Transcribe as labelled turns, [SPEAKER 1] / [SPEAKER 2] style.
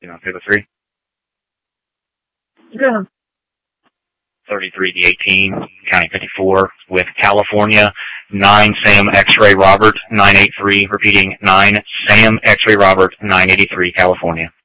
[SPEAKER 1] You know, say the 3?
[SPEAKER 2] Yeah.
[SPEAKER 1] 33D18, County 54, with California, 9 Sam X-Ray Robert, 983, repeating 9 Sam X-Ray Robert, 983, California.